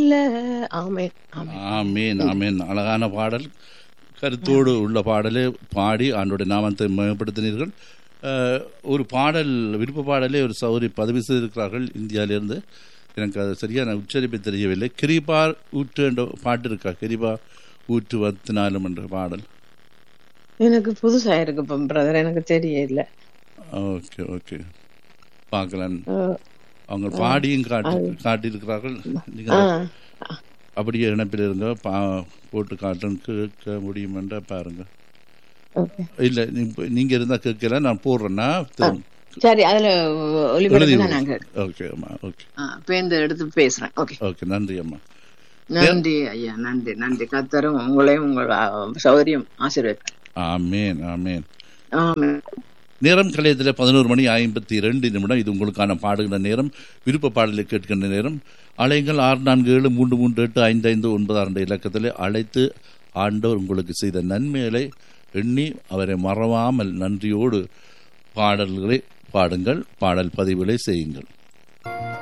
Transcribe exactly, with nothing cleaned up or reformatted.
அல்ல. ஆமென் ஆமென். ஆமீன் ஆமீன். அழகான பாடல், கருத்தோடு உள்ள பாடலை பாடி ஆண்டோடைய நாமத்தை மேம்படுத்தினீர்கள். அஹ், ஒரு பாடல், விருப்ப பாடலே ஒரு சௌரி பதவி செய்திருக்கிறார்கள் இந்தியாவிலிருந்து. எனக்கு அது சரியான உச்சரிப்பு தெரியவில்லை. கிரிபா ஊற்று என்ற பாட்டு இருக்கா? கிரிபா ஊற்று வத்தினாலும் என்ற பாடல். எனக்கு புதுசா இருக்கு பிரதர், எனக்கு தெரியல. ஓகே ஓகே, பார்க்கலாம். அஹ், அவங்க பாடியும் காட்டி அது- காட்டியிருக்கிறார்கள். ஆ, நீங்கள் அப்படியே இணைப்பில் இருங்க, பா போட்டு காட்டுன்னு கேட்க முடியும் என்ற பாருங்க. ஓகே. இல்லை, நீங்க இருந்தால் கேட்கல, நான் போடுறேன்னா திரும்ப சரி, அதுல எழுதி ஒளிபரப்புனா விடு. நாங்க ஓகே அம்மா, ஓகே பேருந்து எடுத்து பேசுறேன். ஓகே. ஓகே, நன்றி அம்மா. நன்றி ஐயா, நன்றி நன்றி. கத்தரும் உங்களையும் உங்கள் சௌகரியம் ஆசீர்வதிப்பார். ஆமேன் ஆமேன். ஆமென். நேரம் கலையத்தில் பதினோரு மணி ஐம்பத்தி இரண்டு நிமிடம். இது உங்களுக்கான பாடுகின்ற நேரம், விருப்ப பாடலை கேட்கின்ற நேரம். அலைங்கள் ஆறு நான்கு ஏழு மூன்று மூன்று எட்டு ஐந்து ஐந்து ஒன்பது ஆறு இலக்கத்தில் அழைத்து ஆண்டவர் உங்களுக்கு செய்த நன்மைகளை எண்ணி அவரை மறவாமல் நன்றியோடு பாடல்களை பாடுங்கள், பாடல் பதிவுகளை செய்யுங்கள்.